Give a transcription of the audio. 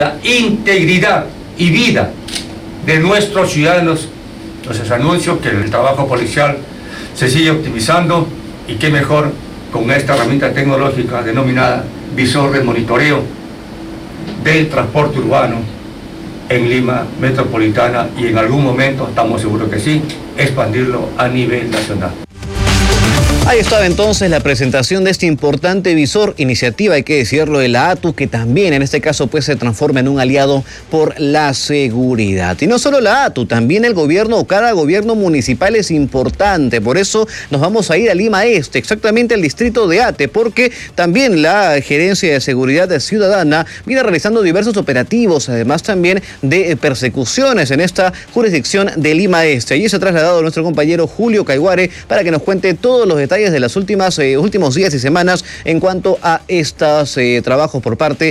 la integridad y vida de nuestros ciudadanos. Entonces anuncio que el trabajo policial se sigue optimizando y qué mejor con esta herramienta tecnológica denominada visor de monitoreo del transporte urbano en Lima metropolitana y en algún momento, estamos seguros que sí, expandirlo a nivel nacional. Ahí estaba entonces la presentación de este importante visor, iniciativa, hay que decirlo, de la ATU, que también en este caso pues se transforma en un aliado por la seguridad. Y no solo la ATU, también el gobierno o cada gobierno municipal es importante. Por eso nos vamos a ir a Lima Este, exactamente al distrito de Ate, porque también la Gerencia de Seguridad Ciudadana viene realizando diversos operativos, además también de persecuciones en esta jurisdicción de Lima Este. Allí se ha trasladado nuestro compañero Julio Caiguare para que nos cuente todos los detalles de las últimos días y semanas en cuanto a estos trabajos por parte